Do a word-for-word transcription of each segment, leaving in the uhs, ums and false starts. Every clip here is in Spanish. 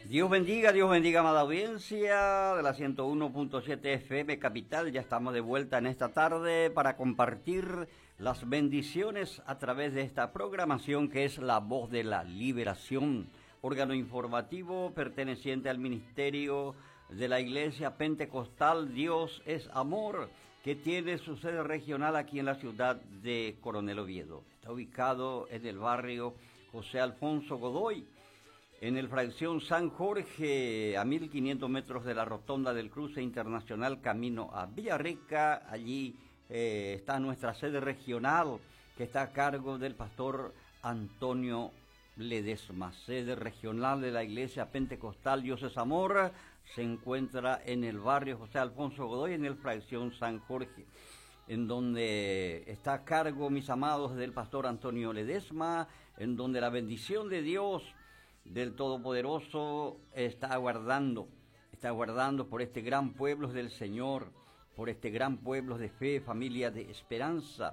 Dios bendiga, Dios bendiga, amada audiencia de la ciento uno punto siete F M Capital. Ya estamos de vuelta en esta tarde para compartir las bendiciones a través de esta programación que es La Voz de la Liberación, órgano informativo perteneciente al Ministerio de la Iglesia Pentecostal Dios es Amor, que tiene su sede regional aquí en la ciudad de Coronel Oviedo. Está ubicado en el barrio José Alfonso Godoy, en el fracción San Jorge, a mil quinientos metros de la rotonda del cruce internacional camino a Villarrica. Allí eh, está nuestra sede regional, que está a cargo del pastor Antonio Ledesma. Sede regional de la Iglesia Pentecostal Dios es Amor se encuentra en el barrio José Alfonso Godoy, en el fracción San Jorge, en donde está a cargo, mis amados, del pastor Antonio Ledesma, en donde la bendición de Dios del Todopoderoso está aguardando, está aguardando por este gran pueblo del Señor, por este gran pueblo de fe, familia de esperanza.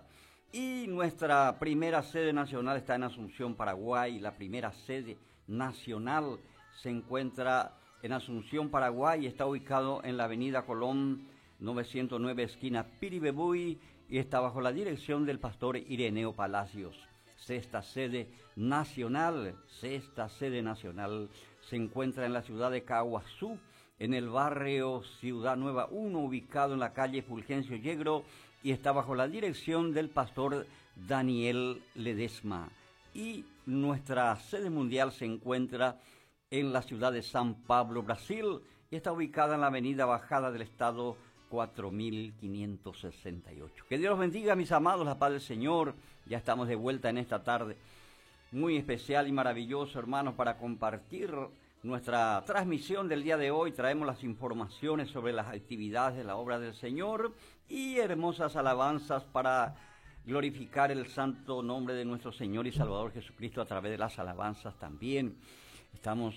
Y nuestra primera sede nacional está en Asunción, Paraguay. La primera sede nacional se encuentra en Asunción, Paraguay, está ubicado en la avenida Colón novecientos nueve, esquina Piribebuy, y está bajo la dirección del pastor Ireneo Palacios. Sexta sede nacional, sexta sede nacional se encuentra en la ciudad de Caguazú, en el barrio Ciudad Nueva uno, ubicado en la calle Fulgencio Yegro, y está bajo la dirección del pastor Daniel Ledesma. Y nuestra sede mundial se encuentra en la ciudad de San Pablo, Brasil, y está ubicada en la avenida Bajada del Estado cuatro mil quinientos sesenta y ocho. Que Dios los bendiga, mis amados, la paz del Señor. Ya estamos de vuelta en esta tarde muy especial y maravilloso, hermanos, para compartir nuestra transmisión del día de hoy. Traemos las informaciones sobre las actividades de la obra del Señor y hermosas alabanzas para glorificar el santo nombre de nuestro Señor y Salvador Jesucristo a través de las alabanzas también. Estamos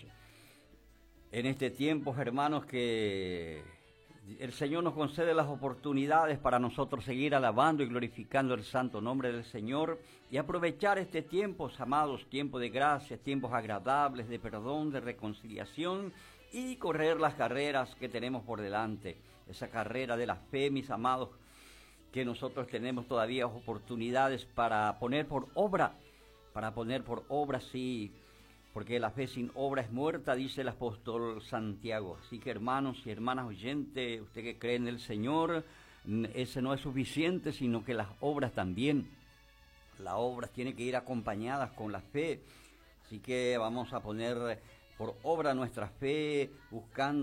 en este tiempo, hermanos, que el Señor nos concede las oportunidades para nosotros seguir alabando y glorificando el santo nombre del Señor y aprovechar este tiempo, amados, tiempo de gracia, tiempos agradables, de perdón, de reconciliación, y correr las carreras que tenemos por delante. Esa carrera de la fe, mis amados, que nosotros tenemos todavía oportunidades para poner por obra, para poner por obra, sí, porque la fe sin obra es muerta, dice el apóstol Santiago. Así que, hermanos y hermanas oyentes, usted que cree en el Señor, ese no es suficiente, sino que las obras también. Las obras tienen que ir acompañadas con la fe. Así que vamos a poner por obra nuestra fe, buscando